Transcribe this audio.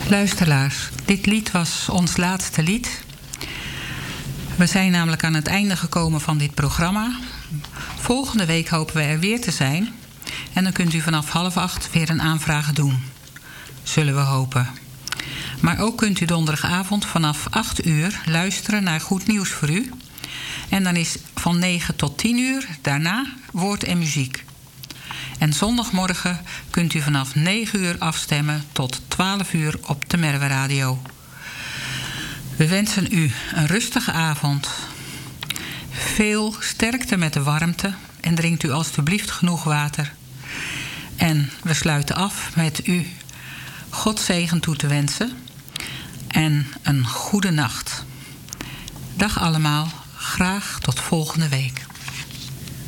Luisteraars, dit lied was ons laatste lied. We zijn namelijk aan het einde gekomen van dit programma. Volgende week hopen we er weer te zijn. En dan kunt u vanaf 7:30 weer een aanvraag doen. Zullen we hopen. Maar ook kunt u donderdagavond vanaf 8 uur luisteren naar Goed Nieuws voor u. En dan is van 9 tot 10 uur daarna woord en muziek. En zondagmorgen kunt u vanaf 9 uur afstemmen tot 12 uur op de Merwe Radio. We wensen u een rustige avond. Veel sterkte met de warmte en drinkt u alstublieft genoeg water. En we sluiten af met u Gods zegen toe te wensen en een goede nacht. Dag allemaal, graag tot volgende week.